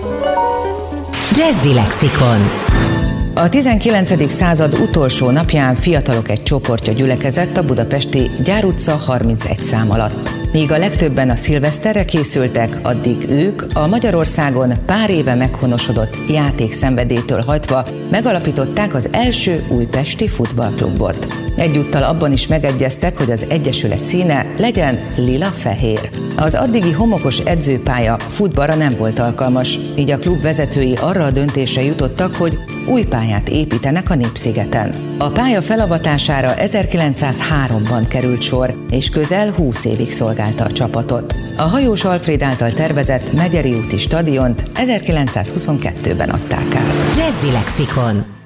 Jazzy Lexikon. A 19. század utolsó napján fiatalok egy csoportja gyülekezett a budapesti Gyár utca 31 szám alatt. Míg a legtöbben a szilveszterre készültek, addig ők a Magyarországon pár éve meghonosodott játékszenvedélytől hajtva megalapították az első újpesti futballklubot. Egyúttal abban is megegyeztek, hogy az egyesület színe legyen lila-fehér. Az addigi homokos edzőpálya futballra nem volt alkalmas, így a klub vezetői arra a döntésre jutottak, hogy új pályát építenek a Népszigeten. A pálya felavatására 1903-ban került sor, és közel 20 évig szolgálta a csapatot. A Hajós Alfréd által tervezett Megyeri úti stadiont 1922-ben adták át. Jazzy Lexikon.